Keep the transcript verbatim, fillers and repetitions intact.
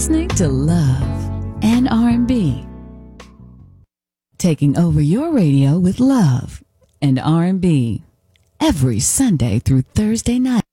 listening to Love and R and B. Taking over your radio with love and R and B every Sunday through Thursday night.